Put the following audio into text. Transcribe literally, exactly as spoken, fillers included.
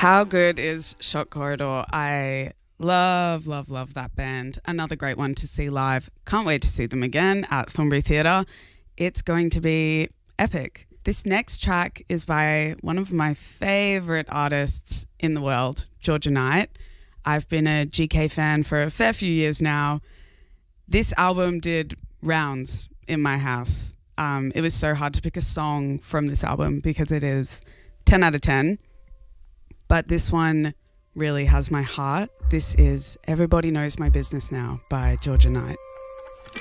How good is Shock Corridor? I love, love, love that band. Another great one to see live. Can't wait to see them again at Thornbury Theatre. It's going to be epic. This next track is by one of my favourite artists in the world, Georgia Knight. I've been a G K fan for a fair few years now. This album did rounds in my house. Um, it was so hard to pick a song from this album because it is ten out of ten. But this one really has my heart. This is Everybody Knows My Business Now by Georgia Knight.